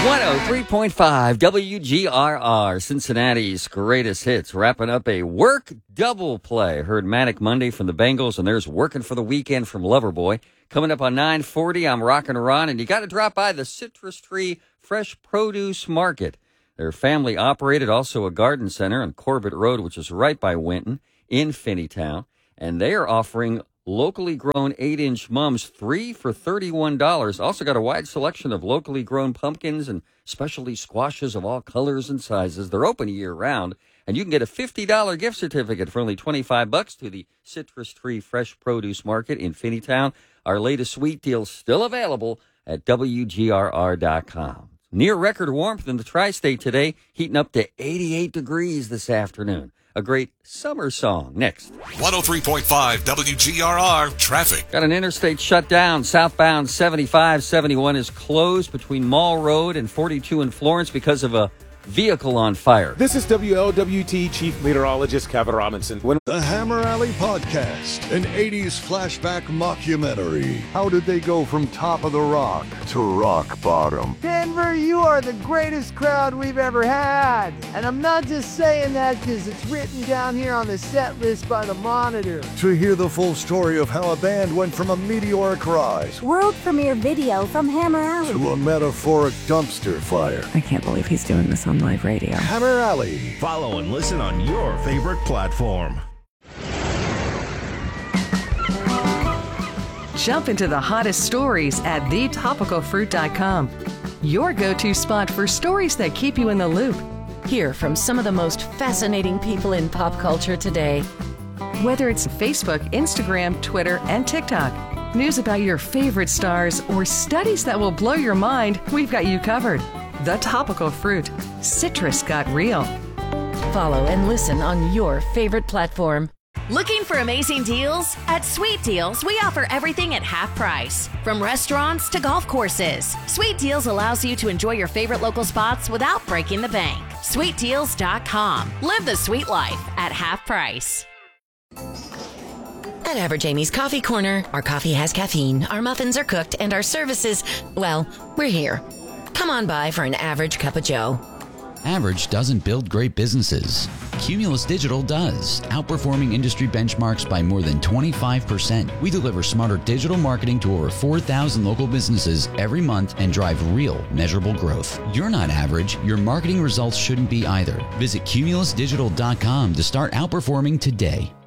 103.5 WGRR, Cincinnati's greatest hits, wrapping up a work double play. Heard Manic Monday from the Bengals, and there's Working for the Weekend from Loverboy. Coming up on 9:40, I'm Rockin' Ron, and you got to drop by the Citrus Tree Fresh Produce Market. They're family operated, also a garden center on Corbett Road, which is right by Winton in Finneytown, and they are offering locally grown 8-inch mums, 3 for $31. Also got a wide selection of locally grown pumpkins and specialty squashes of all colors and sizes. They're open year-round, and you can get a $50 gift certificate for only $25 to the Citrus Tree Fresh Produce Market in Finneytown. Our latest sweet deal's still available at WGRR.com. Near record warmth in the tri-state today, heating up to 88 degrees this afternoon. A great summer song. Next. 103.5 WGRR traffic. Got an interstate shutdown. Southbound 75, 71 is closed between Mall Road and 42 in Florence because of a vehicle on fire. This is WLWT Chief Meteorologist Kevin Robinson. The Hammer Alley Podcast, an 80s flashback mockumentary. How did they go from top of the rock to rock bottom? Denver, you are the greatest crowd we've ever had. And I'm not just saying that because it's written down here on the set list by the Monitor. To hear the full story of how a band went from a meteoric rise world premiere video from Hammer Alley to a metaphoric dumpster fire. I can't believe he's doing this on live radio. Hammer Alley. Follow and listen on your favorite platform. Jump into the hottest stories at thetopicalfruit.com. Your go-to spot for stories that keep you in the loop. Hear from some of the most fascinating people in pop culture today. Whether it's Facebook, Instagram, Twitter, and TikTok, news about your favorite stars, or studies that will blow your mind, we've got you covered. The Topical Fruit. Citrus got real. Follow and listen on your favorite platform. Looking for amazing deals? At Sweet Deals, we offer everything at half price. From restaurants to golf courses, Sweet Deals allows you to enjoy your favorite local spots without breaking the bank. SweetDeals.com. Live the sweet life at half price. At Average Amy's Coffee Corner, our coffee has caffeine, our muffins are cooked, and our services, well, we're here. Come on by for an average cup of joe. Average doesn't build great businesses. Cumulus Digital does, outperforming industry benchmarks by more than 25%. We deliver smarter digital marketing to over 4,000 local businesses every month and drive real, measurable growth. You're not average. Your marketing results shouldn't be either. Visit cumulusdigital.com to start outperforming today.